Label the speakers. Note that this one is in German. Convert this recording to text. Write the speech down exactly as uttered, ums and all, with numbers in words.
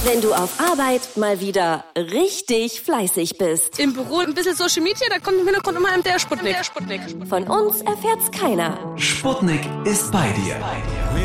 Speaker 1: Wenn du auf Arbeit mal wieder richtig fleißig bist.
Speaker 2: Im Büro ein bisschen Social Media, da kommt im Hintergrund immer der Sputnik.
Speaker 1: Von uns erfährt's keiner.
Speaker 3: Sputnik ist bei dir.